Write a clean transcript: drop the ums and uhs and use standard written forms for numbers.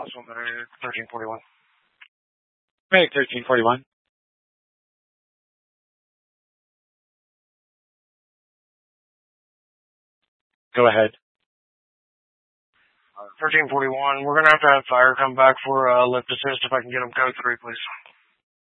Also, Medic 1341. Medic 1341. Go ahead. 1341, we're going to have fire come back for lift assist if I can get them code 3, please.